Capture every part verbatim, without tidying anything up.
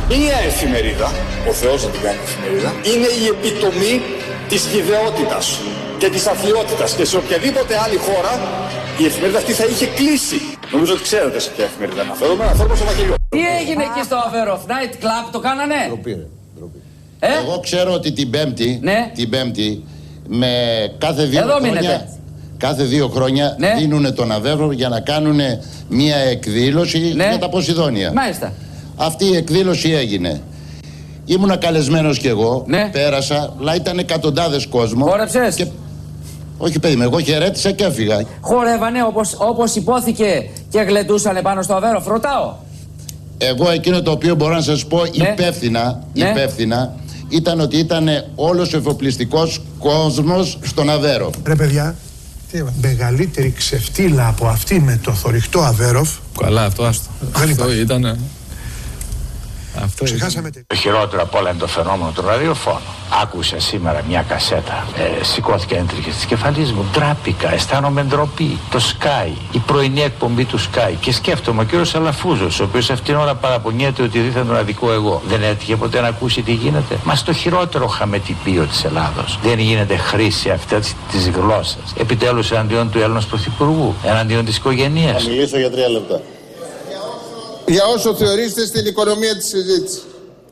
Μία εφημερίδα, ο Θεός να την κάνει εφημερίδα, είναι η επιτομή της γιδεότητας και της αθλιότητας, και σε οποιαδήποτε άλλη χώρα η εφημερίδα αυτή θα είχε κλείσει. Νομίζω ότι ξέρετε σε ποια εφημερίδα αναφέρομαι, αναφέρομαι στο Βαγγελιό. Τι έγινε εκεί στο Αβέροφ, night club το κάνανε? Ντροπή, ρε, ντροπή. Ε? Εγώ ξέρω ότι την Πέμπτη, ναι. την Πέμπτη με κάθε δύο Εδώ χρόνια, μείνετε. κάθε δύο χρόνια ναι. δίνουν τον Αβέροφ για να κάνουν μια εκδήλωση ναι. για τα Ποσειδόνια. Μάλιστα. Αυτή η εκδήλωση έγινε. Ήμουνα καλεσμένος κι εγώ, ναι. πέρασα, αλλά ήταν εκατοντάδες κόσμο. Χόρεψες? Και... Όχι παιδί μου, εγώ χαιρέτησα και έφυγα. Χορεύανε όπως, όπως υπόθηκε και γλεντούσανε πάνω στο Αβέροφ, ρωτάω. Εγώ εκείνο το οποίο μπορώ να σας πω ναι. υπεύθυνα, ναι. υπεύθυνα ήταν ότι ήταν όλος ο εφοπλιστικός κόσμος στον Αβέροφ. Ρε παιδιά, τι μεγαλύτερη ξεφτύλα από αυτή με το θωρηκτό Αβέροφ. Καλά, αυτό άστο. Αυτό ήταν. Αυτό Ξεχάσαμε. Το χειρότερο από όλα είναι το φαινόμενο του ραδιοφώνου. Άκουσα σήμερα μια κασέτα. Ε, σηκώθηκαν τρίχες της κεφαλής μου. Ντράπηκα, αισθάνομαι ντροπή. Το Sky, η πρωινή εκπομπή του Sky. Και σκέφτομαι ο κύριος Αλαφούζος, ο οποίος αυτήν την ώρα παραπονιέται ότι δίθεν τον αδικό εγώ. Δεν έτυχε ποτέ να ακούσει τι γίνεται? Μα στο χειρότερο χαμετυπίο της Ελλάδος δεν γίνεται χρήση αυτή της γλώσσας. Επιτέλους εναντίον του Έλληνος Πρωθυπουργού, εναντίον της οικογένειας. Θα μιλήσω για τρία λεπτά. Για όσο θεωρείστε στην οικονομία της συζήτησης.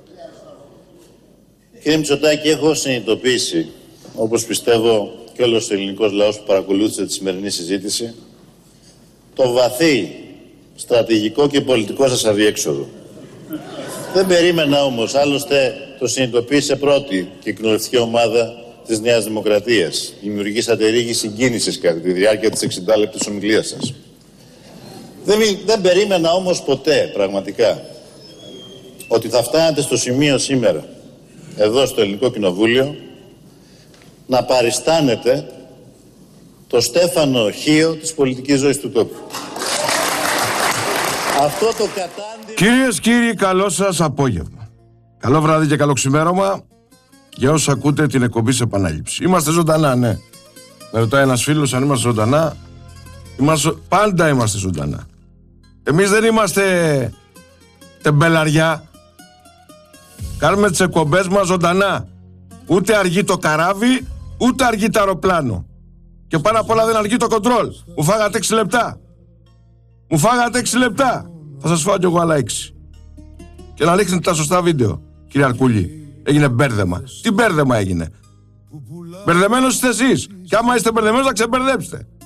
Κύριε Μητσοτάκη, έχω συνειδητοποιήσει, όπως πιστεύω και όλος ο ελληνικός λαός που παρακολούθησε τη σημερινή συζήτηση, το βαθύ στρατηγικό και πολιτικό σας αδιέξοδο. Δεν περίμενα όμως, άλλωστε το συνειδητοποίησε πρώτη και κοινοβουλευτική ομάδα της Νέας Δημοκρατίας. Δημιουργήσατε ρίγη συγκίνησης κατά τη διάρκεια της εξηντάλεπτης ομιλίας σας. Δεν, δεν περίμενα όμως ποτέ, πραγματικά, ότι θα φτάνετε στο σημείο σήμερα, εδώ στο Ελληνικό Κοινοβούλιο, να παριστάνετε το Στέφανο Χίο της πολιτικής ζωής του τόπου. Αυτό το κατάντημα... Κυρίες, κύριοι, καλό σας απόγευμα. Καλό βράδυ και καλό ξημέρωμα για όσους ακούτε την εκπομπή σε επανάληψη. Είμαστε ζωντανά, ναι. Με ρωτάει ένας φίλος αν είμαστε ζωντανά. Είμαστε, πάντα είμαστε ζωντανά. Εμείς δεν είμαστε τεμπελαριά. Κάνουμε τις εκπομπές μας ζωντανά. Ούτε αργεί το καράβι, ούτε αργεί το αεροπλάνο. Και πάνω απ' όλα δεν αργεί το κοντρόλ. Μου φάγατε έξι λεπτά. Μου φάγατε έξι λεπτά. Θα σας φάω κι εγώ άλλα έξι. Και να ρίχνετε τα σωστά βίντεο, κύριε Αρκούλη. Έγινε μπέρδεμα. Τι μπέρδεμα έγινε? Μπερδεμένος είστε εσείς. Και άμα είστε μπερδεμένος θα ξεμπερδέψετε.